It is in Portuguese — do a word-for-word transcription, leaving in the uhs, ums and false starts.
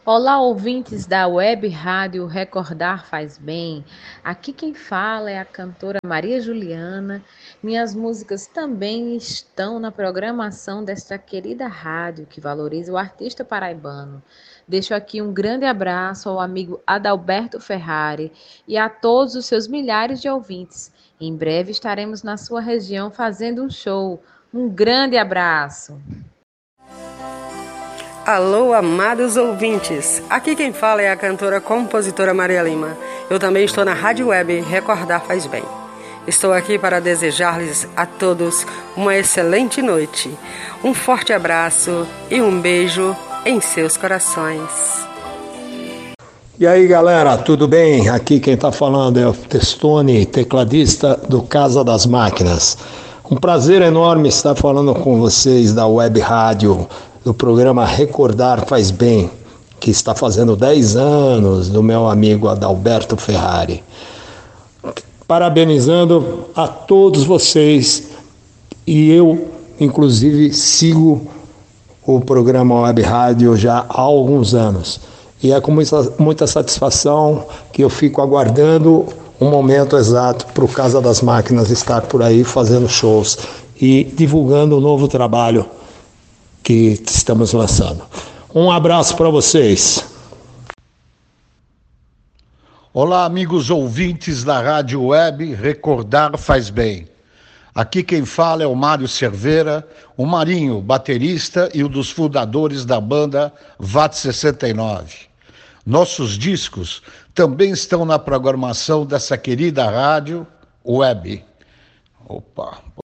Olá, ouvintes da Web Rádio Recordar Faz Bem. Aqui quem fala é a cantora Maria Juliana. Minhas músicas também estão na programação desta querida rádio que valoriza o artista paraibano. Deixo aqui um grande abraço ao amigo Adalberto Ferrari e a todos os seus milhares de ouvintes. Em breve estaremos na sua região fazendo um show. Um grande abraço! Alô, amados ouvintes! Aqui quem fala é a cantora compositora Maria Lima. Eu também estou na Rádio Web Recordar Faz Bem. Estou aqui para desejar-lhes a todos uma excelente noite, um forte abraço e um beijo em seus corações. E aí, galera, tudo bem? Aqui quem está falando é o Testoni, tecladista do Casa das Máquinas. Um prazer enorme estar falando com vocês da Web Rádio, do programa Recordar Faz Bem, que está fazendo dez anos, do meu amigo Adalberto Ferrari. Parabenizando a todos vocês, e eu, inclusive, sigo o programa Web Rádio já há alguns anos. E é com muita, muita satisfação que eu fico aguardando o momento exato para o Casa das Máquinas estar por aí fazendo shows e divulgando o novo trabalho que estamos lançando. Um abraço para vocês. Olá, amigos ouvintes da Rádio Web Recordar Faz Bem. Aqui quem fala é o Mário Cerveira, o Marinho, baterista e um dos fundadores da banda V A T sessenta e nove. Nossos discos também estão na programação dessa querida rádio Web. Opa,